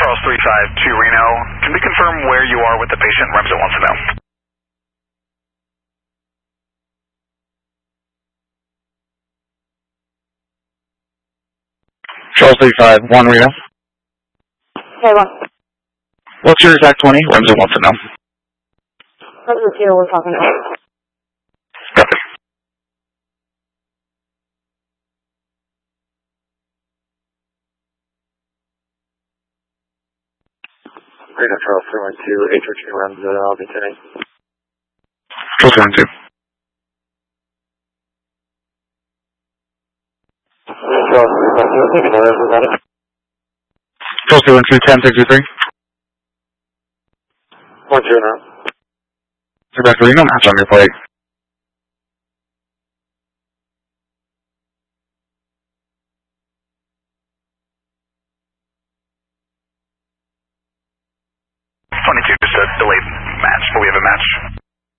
Charles 352 Reno. Can we confirm where you are with the patient? Remsen wants to know. Charles 351 Reno. Okay, one. What's your exact 20? Remsen wants to know. What is here we're talking about? Copy. Reno Charles 312, HRG Remsen, I'll be today. Charles 312. Charles 312, take another, is that it? Charles 312, 1063. 10 now. You're back to Reno, match on your plate. Just delayed.